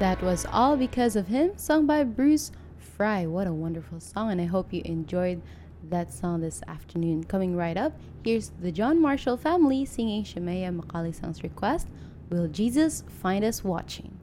That was All Because of Him, sung by Bruce Fry. What a wonderful song, and I hope you enjoyed that song this afternoon. Coming right up, here's the John Marshall family singing Shemaya Makalisang's request, Will Jesus Find Us Watching?